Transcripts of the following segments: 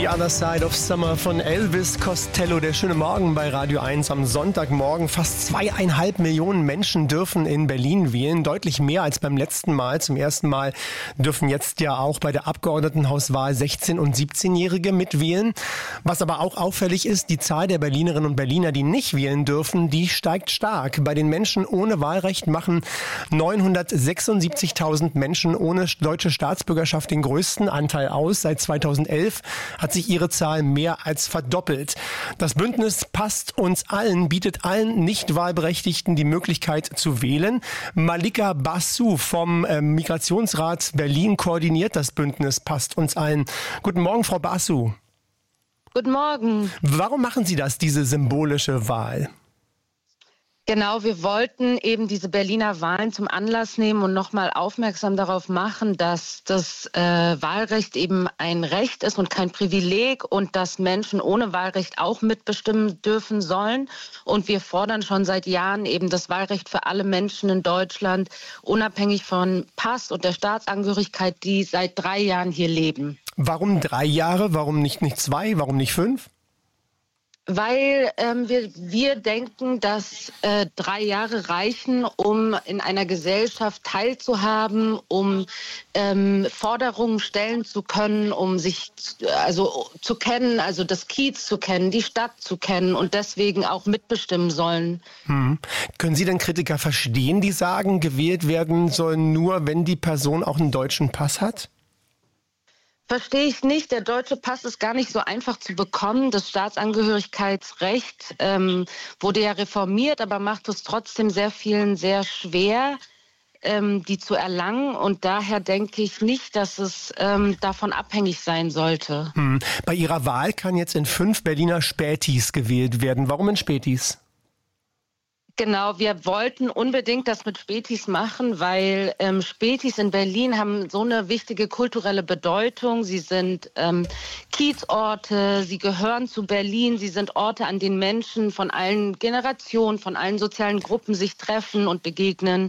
The Other Side of Summer von Elvis Costello. Der schöne Morgen bei Radio 1 am Sonntagmorgen. Fast 2,5 Millionen Menschen dürfen in Berlin wählen. Deutlich mehr als beim letzten Mal. Zum ersten Mal dürfen jetzt ja auch bei der Abgeordnetenhauswahl 16- und 17-Jährige mitwählen. Was aber auch auffällig ist, die Zahl der Berlinerinnen und Berliner, die nicht wählen dürfen, die steigt stark. Bei den Menschen ohne Wahlrecht machen 976.000 Menschen ohne deutsche Staatsbürgerschaft den größten Anteil aus. Seit 2011 hat sich ihre Zahl mehr als verdoppelt. Das Bündnis Passt uns allen bietet allen Nicht-Wahlberechtigten die Möglichkeit zu wählen. Malika Basu vom Migrationsrat Berlin koordiniert das Bündnis Passt uns allen. Guten Morgen, Frau Basu. Guten Morgen. Warum machen Sie das, diese symbolische Wahl? Genau, wir wollten eben diese Berliner Wahlen zum Anlass nehmen und nochmal aufmerksam darauf machen, dass das Wahlrecht eben ein Recht ist und kein Privileg und dass Menschen ohne Wahlrecht auch mitbestimmen dürfen sollen. Und wir fordern schon seit Jahren eben das Wahlrecht für alle Menschen in Deutschland, unabhängig von Pass und der Staatsangehörigkeit, die seit 3 Jahren hier leben. Warum 3 Jahre? Warum nicht 2? Warum nicht 5? Weil wir denken, dass 3 Jahre reichen, um in einer Gesellschaft teilzuhaben, um Forderungen stellen zu können, um sich zu kennen, also das Kiez zu kennen, die Stadt zu kennen und deswegen auch mitbestimmen sollen. Können Sie denn Kritiker verstehen, die sagen, gewählt werden soll nur, wenn die Person auch einen deutschen Pass hat? Verstehe ich nicht. Der deutsche Pass ist gar nicht so einfach zu bekommen. Das Staatsangehörigkeitsrecht wurde ja reformiert, aber macht es trotzdem sehr vielen sehr schwer, die zu erlangen. Und daher denke ich nicht, dass es davon abhängig sein sollte. Bei Ihrer Wahl kann jetzt in 5 Berliner Spätis gewählt werden. Warum in Spätis? Genau, wir wollten unbedingt das mit Spätis machen, weil Spätis in Berlin haben so eine wichtige kulturelle Bedeutung. Sie sind Kiezorte, sie gehören zu Berlin, sie sind Orte, an denen Menschen von allen Generationen, von allen sozialen Gruppen sich treffen und begegnen.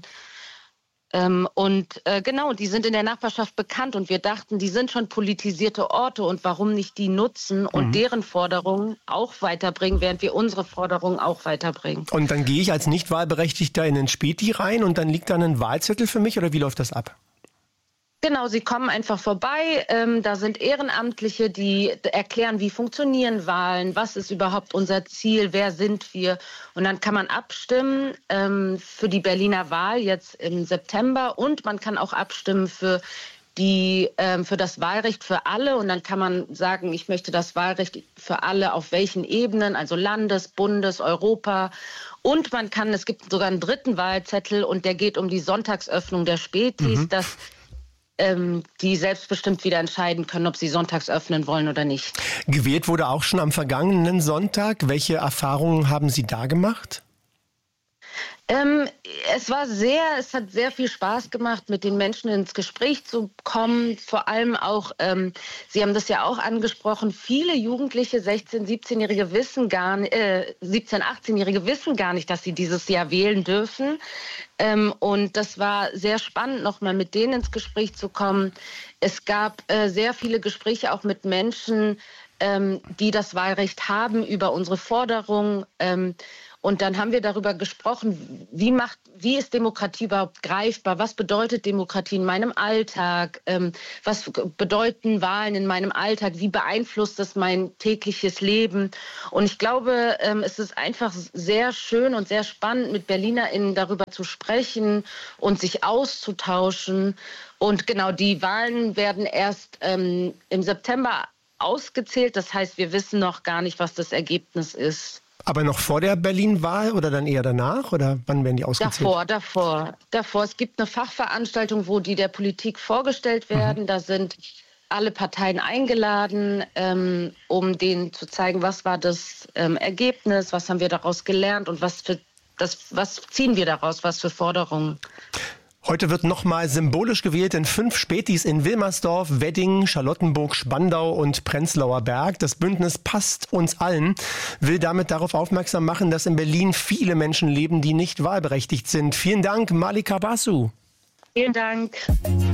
Genau, die sind in der Nachbarschaft bekannt und wir dachten, die sind schon politisierte Orte und warum nicht die nutzen und deren Forderungen auch weiterbringen, während wir unsere Forderungen auch weiterbringen. Und dann gehe ich als Nicht-Wahlberechtigter in den Späti rein und dann liegt da ein Wahlzettel für mich oder wie läuft das ab? Genau, sie kommen einfach vorbei. Da sind Ehrenamtliche, die erklären, wie funktionieren Wahlen, was ist überhaupt unser Ziel, wer sind wir. Und dann kann man abstimmen für die Berliner Wahl jetzt im September und man kann auch abstimmen für das Wahlrecht für alle. Und dann kann man sagen, ich möchte das Wahlrecht für alle auf welchen Ebenen, also Landes-, Bundes-, Europa. Und es gibt sogar einen 3. Wahlzettel und der geht um die Sonntagsöffnung der Spätis, dass die selbstbestimmt wieder entscheiden können, ob sie sonntags öffnen wollen oder nicht. Gewählt wurde auch schon am vergangenen Sonntag. Welche Erfahrungen haben Sie da gemacht? Es hat sehr viel Spaß gemacht, mit den Menschen ins Gespräch zu kommen. Vor allem auch, Sie haben das ja auch angesprochen, viele Jugendliche, 18-Jährige wissen gar nicht, dass sie dieses Jahr wählen dürfen. Und das war sehr spannend, nochmal mit denen ins Gespräch zu kommen. Es gab sehr viele Gespräche auch mit Menschen, die das Wahlrecht haben, über unsere Forderungen. Und dann haben wir darüber gesprochen, wie ist Demokratie überhaupt greifbar? Was bedeutet Demokratie in meinem Alltag? Was bedeuten Wahlen in meinem Alltag? Wie beeinflusst das mein tägliches Leben? Und ich glaube, es ist einfach sehr schön und sehr spannend, mit BerlinerInnen darüber zu sprechen und sich auszutauschen. Und genau, die Wahlen werden erst im September ausgezählt. Das heißt, wir wissen noch gar nicht, was das Ergebnis ist. Aber noch vor der Berlin-Wahl oder dann eher danach? Oder wann werden die ausgezählt? Davor. Es gibt eine Fachveranstaltung, wo die der Politik vorgestellt werden. Da sind alle Parteien eingeladen, um denen zu zeigen, was war das Ergebnis, was haben wir daraus gelernt und was ziehen wir daraus, was für Forderungen. Heute wird nochmal symbolisch gewählt in 5 Spätis in Wilmersdorf, Wedding, Charlottenburg, Spandau und Prenzlauer Berg. Das Bündnis Passt uns allen will damit darauf aufmerksam machen, dass in Berlin viele Menschen leben, die nicht wahlberechtigt sind. Vielen Dank, Malika Basu. Vielen Dank.